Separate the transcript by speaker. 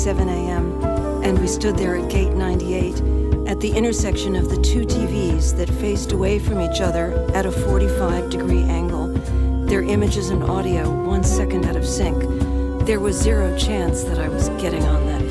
Speaker 1: 7 a.m., and we stood there at Gate 98 at the intersection of the two TVs that faced away from each other at a 45-degree angle, their images and audio 1 second out of sync. There was zero chance that I was getting on that